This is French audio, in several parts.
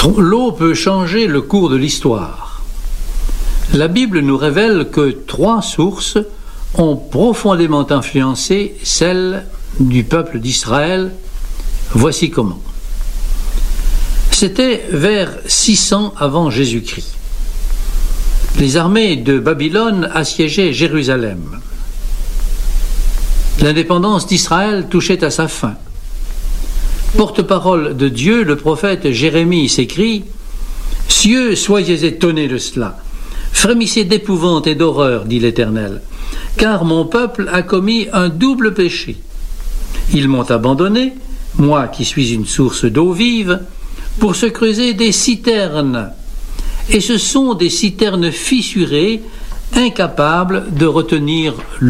L'eau peut changer le cours de l'histoire. La Bible nous révèle que 3 sources ont profondément influencé celle du peuple d'Israël. Voici comment. C'était vers 600 avant Jésus-Christ. Les armées de Babylone assiégeaient Jérusalem. L'indépendance d'Israël touchait à sa fin. Porte-parole de Dieu, le prophète Jérémie s'écrie « Cieux, soyez étonnés de cela. Frémissez d'épouvante et d'horreur, dit l'Éternel, car mon peuple a commis un double péché. Ils m'ont abandonné, moi qui suis une source d'eau vive, pour se creuser des citernes. Et ce sont des citernes fissurées, incapables de retenir l'eau. »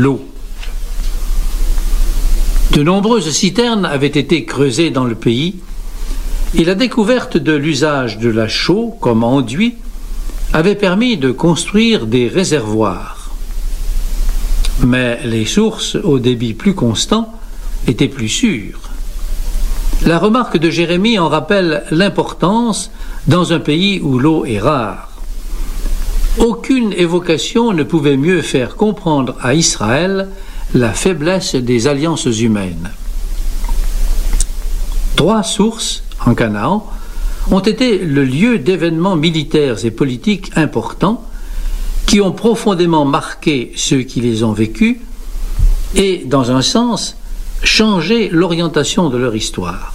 De nombreuses citernes avaient été creusées dans le pays et la découverte de l'usage de la chaux comme enduit avait permis de construire des réservoirs. Mais les sources au débit plus constant étaient plus sûres. La remarque de Jérémie en rappelle l'importance dans un pays où l'eau est rare. Aucune évocation ne pouvait mieux faire comprendre à Israël la faiblesse des alliances humaines. 3 sources en Canaan ont été le lieu d'événements militaires et politiques importants qui ont profondément marqué ceux qui les ont vécus et, dans un sens, changé l'orientation de leur histoire.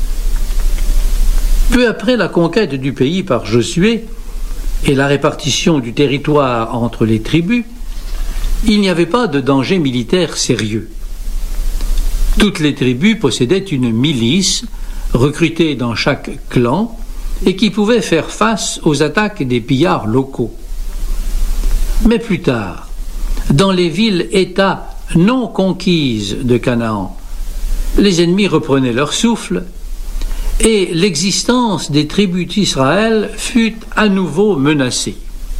Peu après la conquête du pays par Josué et la répartition du territoire entre les tribus, il n'y avait pas de danger militaire sérieux. Toutes les tribus possédaient une milice recrutée dans chaque clan et qui pouvait faire face aux attaques des pillards locaux. Mais plus tard, dans les villes-États non conquises de Canaan, les ennemis reprenaient leur souffle et l'existence des tribus d'Israël fut à nouveau menacée.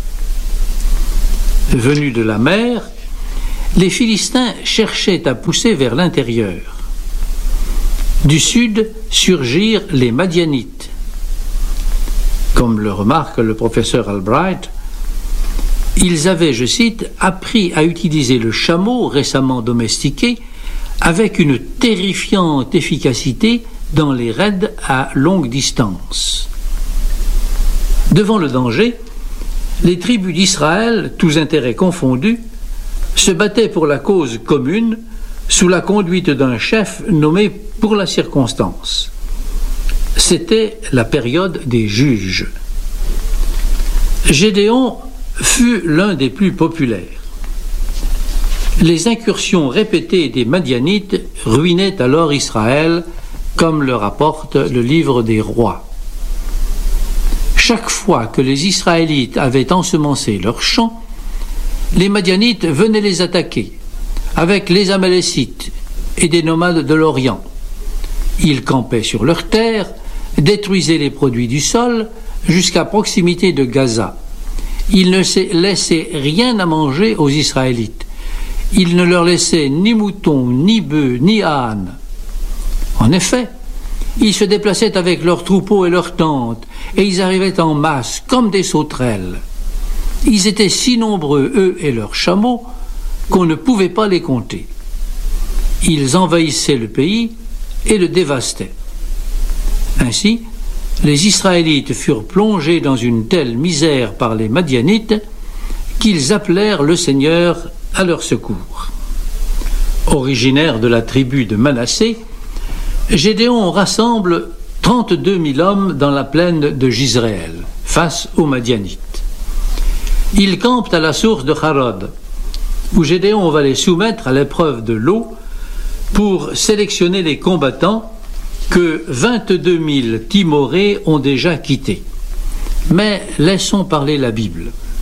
Venus de la mer, les Philistins cherchaient à pousser vers l'intérieur. Du sud surgirent les Madianites. Comme le remarque le professeur Albright, ils avaient, je cite, appris à utiliser le chameau récemment domestiqué avec une terrifiante efficacité dans les raids à longue distance. Devant le danger, les tribus d'Israël, tous intérêts confondus, se battaient pour la cause commune sous la conduite d'un chef nommé pour la circonstance. C'était la période des juges. Gédéon fut l'un des plus populaires. Les incursions répétées des Madianites ruinaient alors Israël, comme le rapporte le livre des rois. Chaque fois que les Israélites avaient ensemencé leurs champs, les Madianites venaient les attaquer, avec les Amalécites et des nomades de l'Orient. Ils campaient sur leurs terres, détruisaient les produits du sol jusqu'à proximité de Gaza. Ils ne laissaient rien à manger aux Israélites. Ils ne leur laissaient ni moutons, ni bœufs, ni ânes. En effet, ils se déplaçaient avec leurs troupeaux et leurs tentes, et ils arrivaient en masse, comme des sauterelles. Ils étaient si nombreux, eux et leurs chameaux, qu'on ne pouvait pas les compter. Ils envahissaient le pays et le dévastaient. Ainsi, les Israélites furent plongés dans une telle misère par les Madianites qu'ils appelèrent le Seigneur à leur secours. Originaire de la tribu de Manassé, Gédéon rassemble 32 000 hommes dans la plaine de Jizréel, face aux Madianites. Ils campent à la source de Harod, où Gédéon va les soumettre à l'épreuve de l'eau pour sélectionner les combattants que 22 000 timorés ont déjà quittés. Mais laissons parler la Bible.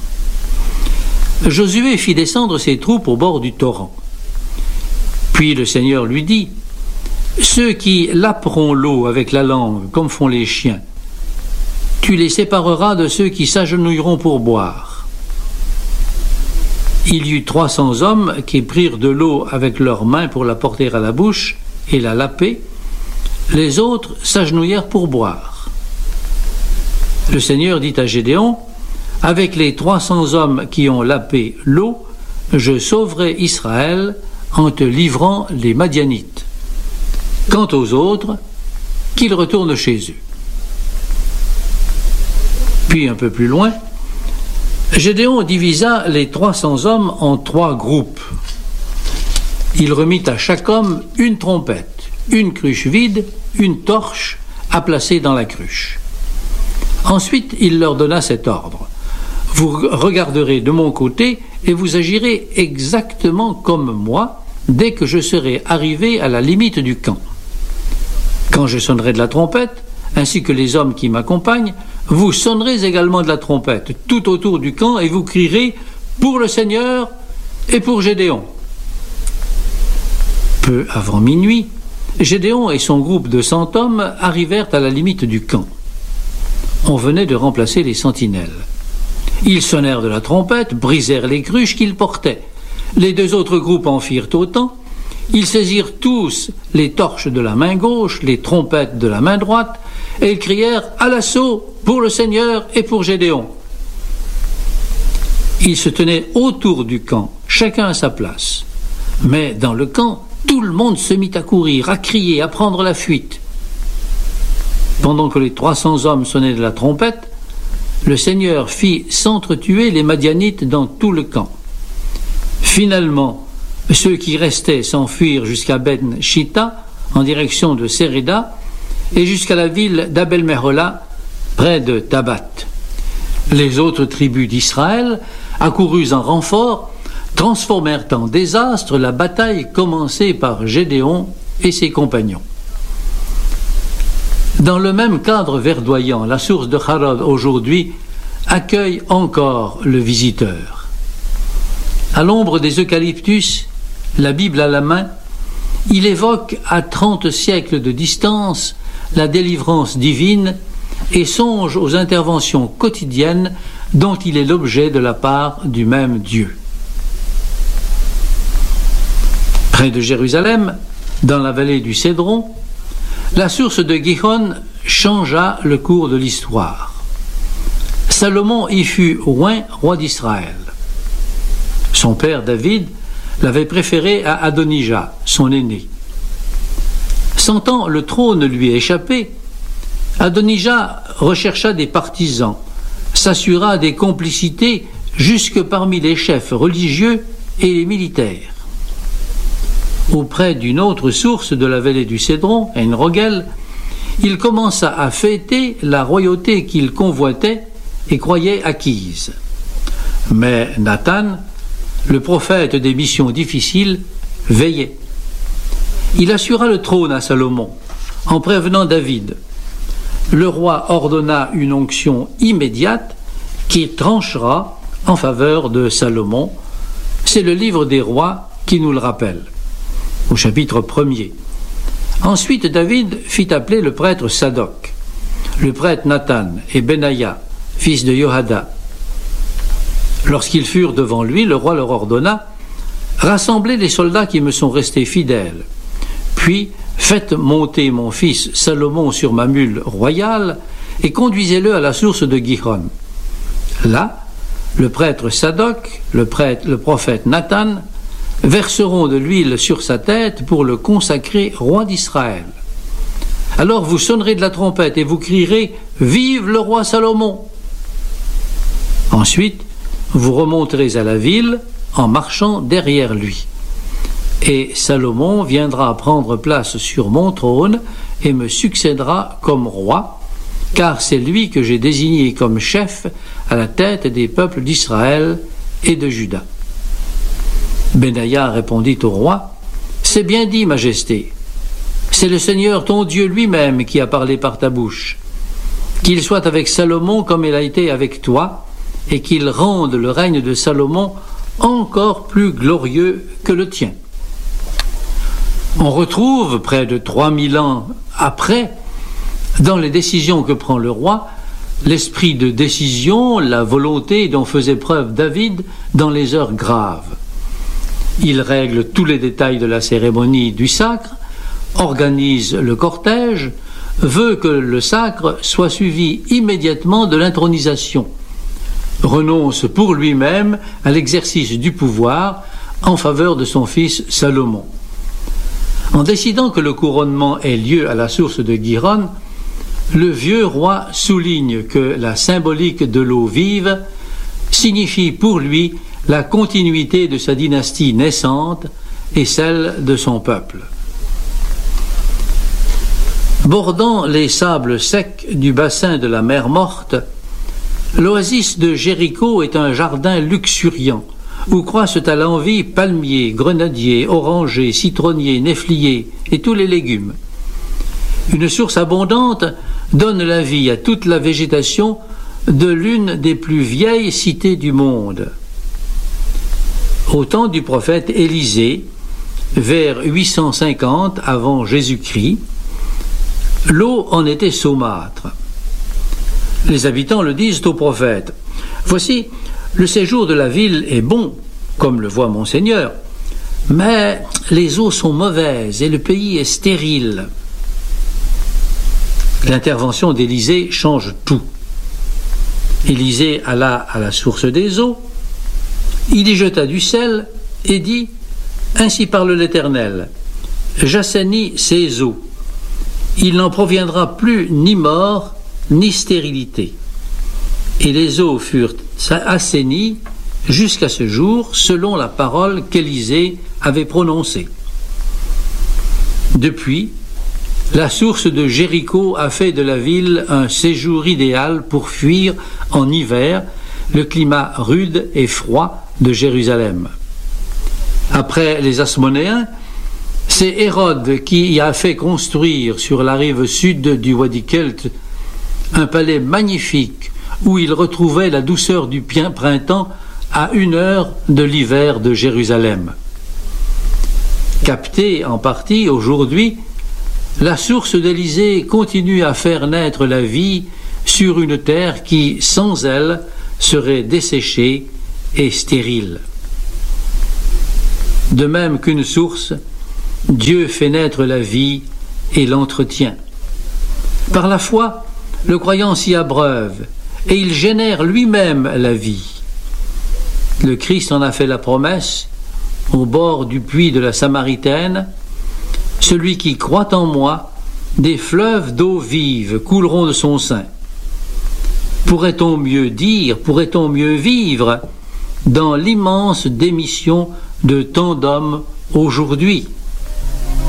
Josué fit descendre ses troupes au bord du torrent. Puis le Seigneur lui dit : « Ceux qui laperont l'eau avec la langue, comme font les chiens, tu les sépareras de ceux qui s'agenouilleront pour boire. » Il y eut 300 hommes qui prirent de l'eau avec leurs mains pour la porter à la bouche et la laper. Les autres s'agenouillèrent pour boire. Le Seigneur dit à Gédéon, « Avec les 300 hommes qui ont lapé l'eau, je sauverai Israël en te livrant les Madianites. Quant aux autres, qu'ils retournent chez eux. » Puis un peu plus loin, Gédéon divisa les 300 hommes en 3 groupes. Il remit à chaque homme une trompette, une cruche vide, une torche à placer dans la cruche. Ensuite, il leur donna cet ordre. « Vous regarderez de mon côté et vous agirez exactement comme moi dès que je serai arrivé à la limite du camp. Quand je sonnerai de la trompette, ainsi que les hommes qui m'accompagnent, vous sonnerez également de la trompette tout autour du camp et vous crierez « Pour le Seigneur et pour Gédéon ». Peu avant minuit, Gédéon et son groupe de 100 hommes arrivèrent à la limite du camp. On venait de remplacer les sentinelles. Ils sonnèrent de la trompette, brisèrent les cruches qu'ils portaient. Les 2 autres groupes en firent autant. Ils saisirent tous les torches de la main gauche, les trompettes de la main droite, et ils crièrent « À l'assaut pour le Seigneur et pour Gédéon ». Ils se tenaient autour du camp, chacun à sa place. Mais dans le camp, tout le monde se mit à courir, à crier, à prendre la fuite. Pendant que les 300 hommes sonnaient de la trompette, le Seigneur fit s'entretuer les Madianites dans tout le camp. Finalement, ceux qui restaient s'enfuirent jusqu'à Ben Shitta, en direction de Séréda, et jusqu'à la ville d'Abel-Mehola, près de Tabat. Les autres tribus d'Israël, accourues en renfort, transformèrent en désastre la bataille commencée par Gédéon et ses compagnons. Dans le même cadre verdoyant, la source de Harod aujourd'hui accueille encore le visiteur. À l'ombre des eucalyptus, la Bible à la main, il évoque à 30 siècles de distance la délivrance divine et songe aux interventions quotidiennes dont il est l'objet de la part du même Dieu. Près de Jérusalem, dans la vallée du Cédron, la source de Gihon changea le cours de l'histoire. Salomon y fut oint roi d'Israël. Son père David l'avait préféré à Adonijah, son aîné. Sentant le trône lui échapper, Adonijah rechercha des partisans, s'assura des complicités jusque parmi les chefs religieux et les militaires. Auprès d'une autre source de la vallée du Cédron, En-Rogel, il commença à fêter la royauté qu'il convoitait et croyait acquise. Mais Nathan, le prophète des missions difficiles, veillait. Il assura le trône à Salomon, en prévenant David. Le roi ordonna une onction immédiate qui tranchera en faveur de Salomon. C'est le livre des rois qui nous le rappelle, au chapitre 1er. Ensuite, David fit appeler le prêtre Sadoc, le prêtre Nathan et Benaïa, fils de Yohada. Lorsqu'ils furent devant lui, le roi leur ordonna « Rassemblez les soldats qui me sont restés fidèles, puis faites monter mon fils Salomon sur ma mule royale et conduisez-le à la source de Gihon. Là, le prêtre Sadoc, le prophète Nathan, verseront de l'huile sur sa tête pour le consacrer roi d'Israël. Alors vous sonnerez de la trompette et vous crierez « Vive le roi Salomon !» Ensuite, vous remonterez à la ville en marchant derrière lui. Et Salomon viendra prendre place sur mon trône et me succédera comme roi, car c'est lui que j'ai désigné comme chef à la tête des peuples d'Israël et de Juda. Benaïa répondit au roi « C'est bien dit, Majesté. C'est le Seigneur ton Dieu lui-même qui a parlé par ta bouche. Qu'il soit avec Salomon comme il a été avec toi, et qu'il rende le règne de Salomon encore plus glorieux que le tien. » On retrouve, près de 3000 ans après, dans les décisions que prend le roi, l'esprit de décision, la volonté dont faisait preuve David dans les heures graves. Il règle tous les détails de la cérémonie du sacre, organise le cortège, veut que le sacre soit suivi immédiatement de l'intronisation, renonce pour lui-même à l'exercice du pouvoir en faveur de son fils Salomon. En décidant que le couronnement ait lieu à la source de Gihon, le vieux roi souligne que la symbolique de l'eau vive signifie pour lui la continuité de sa dynastie naissante et celle de son peuple. Bordant les sables secs du bassin de la mer Morte, l'oasis de Jéricho est un jardin luxuriant où croissent à l'envi palmiers, grenadiers, orangers, citronniers, néfliers et tous les légumes. Une source abondante donne la vie à toute la végétation de l'une des plus vieilles cités du monde. Au temps du prophète Élisée, vers 850 avant Jésus-Christ, l'eau en était saumâtre. Les habitants le disent au prophète. Voici, le séjour de la ville est bon, comme le voit Monseigneur, mais les eaux sont mauvaises et le pays est stérile. L'intervention d'Élisée change tout. Élisée alla à la source des eaux, il y jeta du sel et dit « Ainsi parle l'Éternel, j'assainis ces eaux. Il n'en proviendra plus ni mort, ni stérilité. » Et les eaux furent assainies jusqu'à ce jour, selon la parole qu'Élisée avait prononcée. Depuis, la source de Jéricho a fait de la ville un séjour idéal pour fuir en hiver le climat rude et froid de Jérusalem. Après les Asmonéens, c'est Hérode qui y a fait construire sur la rive sud du Wadi Kelt un palais magnifique où il retrouvait la douceur du printemps à 1 heure de l'hiver de Jérusalem. Captée en partie aujourd'hui, la source d'Élysée continue à faire naître la vie sur une terre qui, sans elle, serait desséchée et stérile. De même qu'une source, Dieu fait naître la vie et l'entretient. Par la foi, le croyant s'y abreuve et il génère lui-même la vie. Le Christ en a fait la promesse au bord du puits de la Samaritaine. Celui qui croit en moi, des fleuves d'eau vive couleront de son sein. Pourrait-on mieux dire, pourrait-on mieux vivre dans l'immense démission de tant d'hommes aujourd'hui ?